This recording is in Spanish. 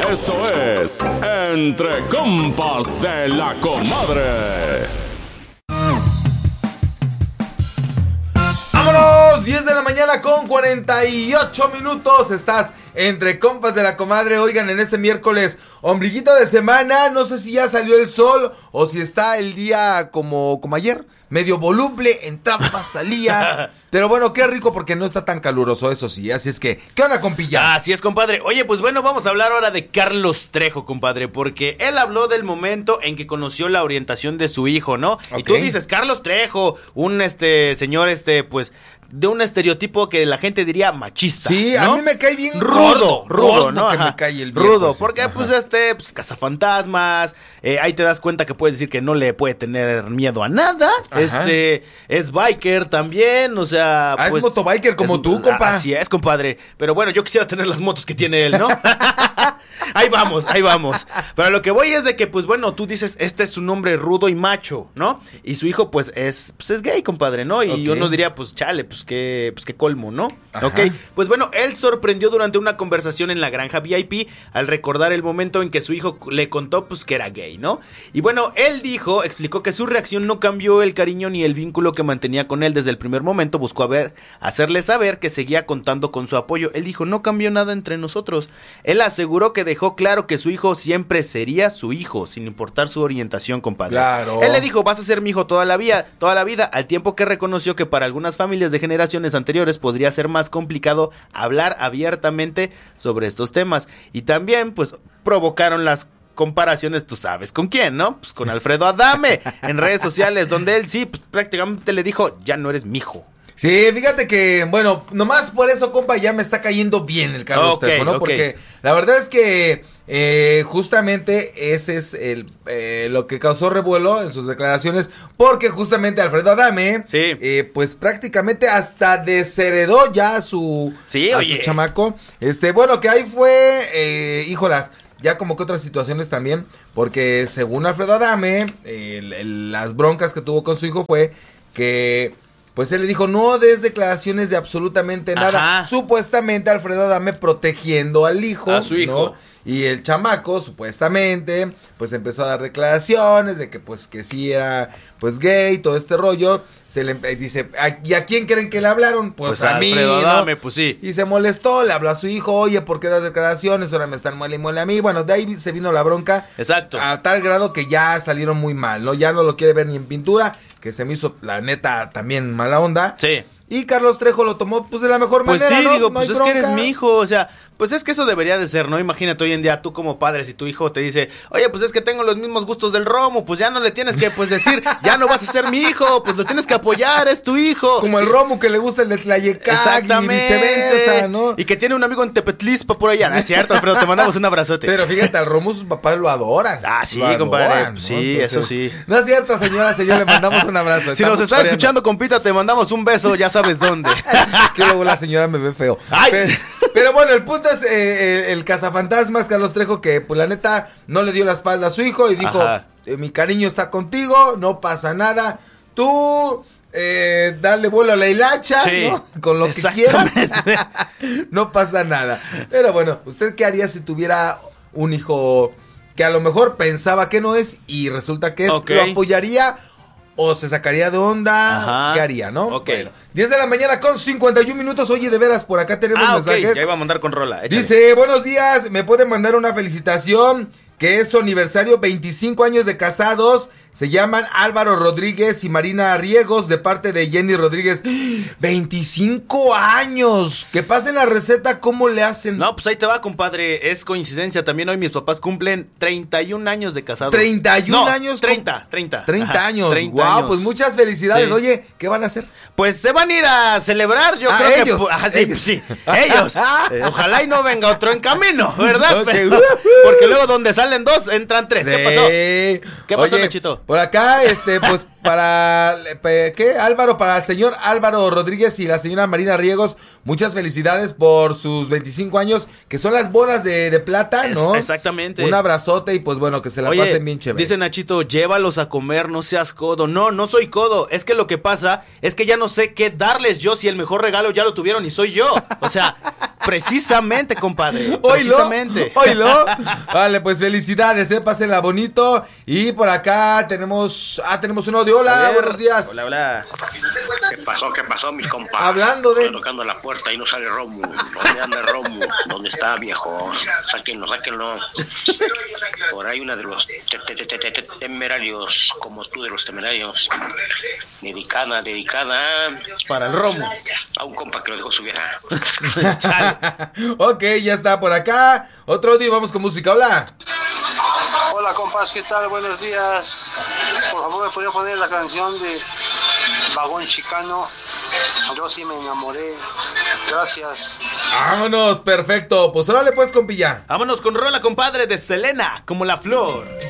Esto es Entre Compas de la Comadre. ¡Vámonos! 10 de la mañana con 48 minutos. Estás Entre Compas de la Comadre. Oigan, en este miércoles, ombliguito de semana. No sé si ya salió el sol o si está el día como ayer. Medio voluble, entraba, salía. Pero bueno, qué rico porque no está tan caluroso, eso sí. Así es que, ¿qué onda, compilla? Así es, compadre. Oye, pues bueno, vamos a hablar ahora de Carlos Trejo, compadre, porque él habló del momento en que conoció la orientación de su hijo, ¿no? Okay. Y tú dices, Carlos Trejo, un señor, pues, de un estereotipo que la gente diría machista. Sí, ¿no? A mí me cae bien rudo, ¿no? Que me cae el viejo, rudo, sí. porque Ajá. pues cazafantasmas, ahí te das cuenta que puedes decir que no le puede tener miedo a nada. Ajá. Es biker también, o sea, pues, es motobiker como tú, compa. Así es, compadre. Pero bueno, yo quisiera tener las motos que tiene él, ¿no? Ahí vamos. Pero lo que voy es de que, pues bueno, tú dices, este es un hombre rudo y macho, ¿no? Y su hijo, pues es gay, compadre, ¿no? Y uno diría, pues chale, pues qué colmo, ¿no? Ajá. Ok, pues bueno, él sorprendió durante una conversación en la granja VIP al recordar el momento en que su hijo le contó, pues, que era gay, ¿no? Y bueno, él explicó que su reacción no cambió el cariño ni el vínculo que mantenía con él desde el primer momento. Buscó hacerle saber que seguía contando con su apoyo. Él dijo, no cambió nada entre nosotros. Él aseguró que dejó claro que su hijo siempre sería su hijo, sin importar su orientación, compadre. Claro. Él le dijo, vas a ser mi hijo toda la vida, al tiempo que reconoció que para algunas familias de generaciones anteriores podría ser más complicado hablar abiertamente sobre estos temas. Y también, pues, provocaron las comparaciones, tú sabes con quién, ¿no? Pues con Alfredo Adame en redes sociales, donde él sí, pues, prácticamente le dijo, ya no eres mi hijo. Sí, fíjate que, bueno, nomás por eso, compa, ya me está cayendo bien el Carlos Trejo, ¿no? Porque la verdad es que justamente ese es lo que causó revuelo en sus declaraciones, porque justamente Alfredo Adame, sí. Pues prácticamente hasta desheredó ya a su chamaco. Bueno, que ahí fue, híjolas, ya como que otras situaciones también, porque según Alfredo Adame, las broncas que tuvo con su hijo fue que, pues él le dijo, no des declaraciones de absolutamente nada. Ajá. Supuestamente Alfredo Adame protegiendo al hijo. A su hijo. ¿no? Y el chamaco, supuestamente, pues empezó a dar declaraciones de que, pues, que sí era, pues, gay, todo este rollo. Se le dice, ¿y a quién creen que le hablaron? Pues a mí, Alfredo ¿no? Adame, pues sí. Y se molestó, le habló a su hijo, oye, ¿por qué das declaraciones? Ahora me están muele y muele a mí. Bueno, de ahí se vino la bronca. Exacto. A tal grado que ya salieron muy mal, ¿no? Ya no lo quiere ver ni en pintura, que se me hizo, la neta, también mala onda. Sí. Y Carlos Trejo lo tomó, pues, de la mejor manera, Pues sí, ¿no? digo, No pues hay es que bronca. eres mi hijo, o sea, pues es que eso debería de ser, ¿no? Imagínate hoy en día tú como padre, si tu hijo te dice, oye, pues es que tengo los mismos gustos del Romo, pues ya no le tienes que, pues, decir, ya no vas a ser mi hijo, pues lo tienes que apoyar, es tu hijo. Como el Romo que le gusta el de Tlayecac. Exactamente. Y viceversa, ¿no? Y que tiene un amigo en Tepetlispa por allá, ¿no? Es cierto, Alfredo, te mandamos un abrazote. Pero fíjate, al Romo sus papás lo adoran. Ah, sí, lo compadre, adoran, pues ¿no? sí, Entonces, eso sí. No es cierto, señora, le mandamos un abrazo. Si nos estás escuchando, compita, te mandamos un beso, ya sabes dónde. Es que luego la señora me ve feo. Ay. Pero bueno, el punto es el cazafantasmas Carlos Trejo, que pues la neta no le dio la espalda a su hijo y dijo, mi cariño está contigo, no pasa nada. Tú dale vuelo a la hilacha, sí, ¿no? Con lo que quieras. No pasa nada. Pero bueno, ¿usted qué haría si tuviera un hijo que a lo mejor pensaba que no es y resulta que es? ¿Lo apoyaría o se sacaría de onda? Ajá. ¿Qué haría, no? Ok. Bueno, 10 de la mañana con 51 minutos. Oye, de veras, por acá tenemos mensajes. Ya iba a mandar con rola. Échale. Dice, buenos días, me pueden mandar una felicitación, que es su aniversario, 25 años de casados. Se llaman Álvaro Rodríguez y Marina Riegos, de parte de Jenny Rodríguez. 25 años. Que pasen la receta, ¿cómo le hacen? No, pues ahí te va, compadre. Es coincidencia. También hoy mis papás cumplen 31 años de casados. 31 años. 30 años. 30 wow, años. pues muchas felicidades. Sí. Oye, ¿qué van a hacer? Pues se van a ir a celebrar, yo creo ellos, que... sí, ellos. sí, ellos. Ojalá y no venga otro en camino, ¿verdad? Okay. Porque luego donde salen dos, entran tres. ¿Qué pasó? ¿Qué pasó, Oye, Nachito? Por acá, pues para... ¿Qué? Álvaro, para el señor Álvaro Rodríguez y la señora Marina Riegos, muchas felicidades por sus 25 años, que son las bodas de plata, ¿no? Exactamente. Un abrazote y pues bueno, que se la pasen bien chévere. Dice Nachito, llévalos a comer, no seas codo. No soy codo. Es que lo que pasa es que ya no sé qué darles yo si el mejor regalo ya lo tuvieron y soy yo. O sea, Precisamente, compadre. Oílo, Precisamente. oílo. Vale, pues felicidades, pásenla bonito. Y por acá tenemos un audio. Hola, buenos días. Hola, hola. ¿Qué pasó, mis compas? Hablando de... Estoy tocando la puerta y no sale Romu. ¿Dónde anda Romu? ¿Dónde está, viejo? Sáquenlo. Por ahí una de los temerarios, como tú de los temerarios. Dedicada Para el Romu. a un compa que lo dejó su vieja. Ok, ya está por acá. Otro audio, vamos con música. Hola. Hola compas, ¿qué tal? Buenos días. Por favor, ¿me podría poner la canción de Vagón Chicano? Yo sí me enamoré. Gracias. Vámonos, perfecto. Pues órale pues, compilla. Vámonos con rola, compadre, de Selena, como la flor.